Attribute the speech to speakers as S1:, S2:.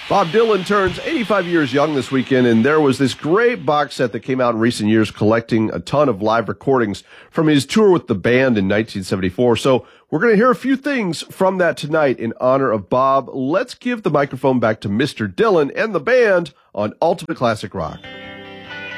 S1: Bob Dylan turns 85 years young this weekend, and there was this great box set that came out in recent years collecting a ton of live recordings from his tour with the band in 1974. So we're going to hear a few things from that tonight in honor of Bob. Let's give the microphone back to Mr. Dylan and the band on Ultimate Classic Rock.